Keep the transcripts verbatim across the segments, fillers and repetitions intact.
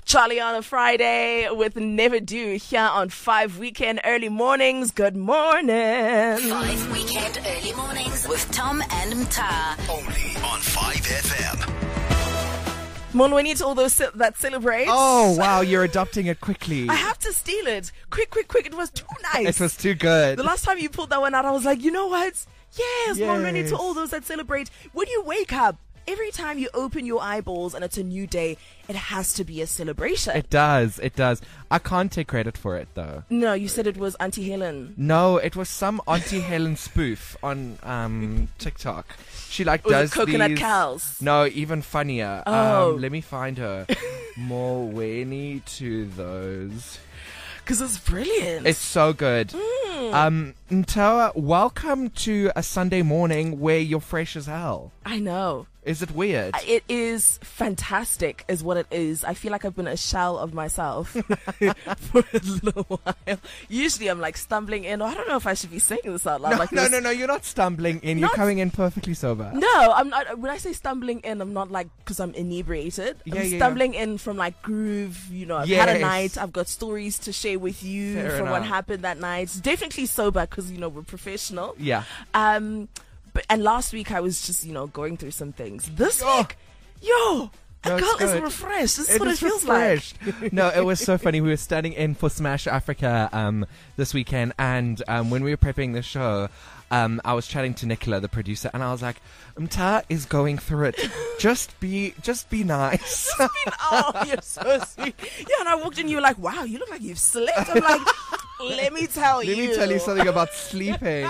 Charlie on a Friday with Never Do here on Five Weekend Early Mornings. Good morning. Five Weekend Early Mornings with Tom and Mta. Only on five F M. Monweni to all those ce- that celebrate. Oh, wow, you're adopting it quickly. I have to steal it. Quick, quick, quick. It was too nice. It was too good. The last time you pulled that one out, I was like, you know what? Yes, Yes. Monweni to all those that celebrate. When you wake up, every time you open your eyeballs and it's a new day, it has to be a celebration. It does, it does. I can't take credit for it, though. No, you said it was Auntie Helen. No, it was some Auntie Helen spoof on um, TikTok. She like Was it does Coconut these... Cows? No, even funnier. Oh. Um, let me find her. More Monweni to those. Because it's brilliant. It's so good. Mm. Um, Ntawa, welcome to a Sunday morning where you're fresh as hell. I know. Is it weird? It is fantastic, is what it is. I feel like I've been a shell of myself for a little while. Usually I'm like stumbling in, or I don't know if I should be saying this out loud. No, like no, this. no, no, you're not stumbling in. You're Not- coming in perfectly sober. No, I'm not. When I say stumbling in, I'm not like because I'm inebriated. Yeah, I'm yeah, stumbling in from like groove. You know, I've had a Yes. night. I've got stories to share with you Fair from what enough. happened that night. Definitely sober because you know we're professional. Yeah. Um, but and last week I was just you know going through some things. This Oh. week, yo, a No, it's girl is good. refreshed. This is It what it is feels like. refreshed. No, it was so funny. We were standing in for Smash Africa um, this weekend, and um, when we were prepping the show, um, I was chatting to Nicola, the producer, and I was like, Mta is going through it. Just be, just be nice. Oh, you're so sweet. Yeah, and I walked in, you were like, wow, you look like you've slept. I'm like, let me tell you. Let me tell you something about sleeping.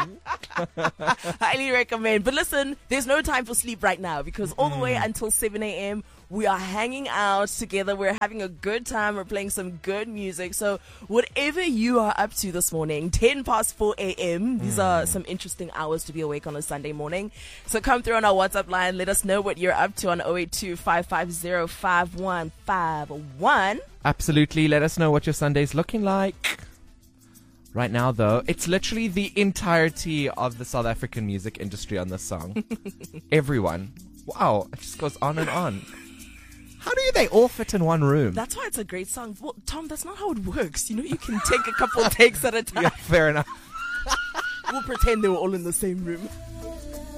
Highly recommend. But listen, there's no time for sleep right now because all the way until seven a.m. we are hanging out together. We're having a good time. We're playing some good music. So whatever you are up to this morning, ten past four a.m., these are some interesting hours to be awake on a Sunday morning. So come through on our WhatsApp line. Let us know what you're up to on zero eight two, five five zero, five one five one. Absolutely. Let us know what your Sunday's looking like. Right now, though, it's literally the entirety of the South African music industry on this song. Everyone. Wow, it just goes on and on. How do they all fit in one room? That's why it's a great song. Well, Tom, that's not how it works. You know, you can take a couple takes at a time. Yeah, fair enough. We'll pretend they were all in the same room.